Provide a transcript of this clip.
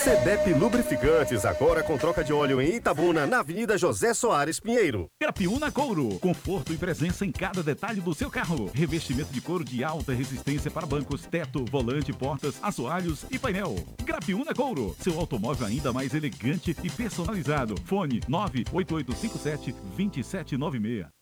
CDEP Lubrificantes, agora com troca de óleo em Itabuna, na Avenida José Soares Pinheiro. Grapiúna Couro, conforto e presença em cada detalhe do seu carro. Revestimento de couro de alta resistência para bancos, teto, volante, portas, assoalhos e painel. Grapiúna Couro, seu automóvel ainda mais elegante e personalizado. Fone 98857-2796.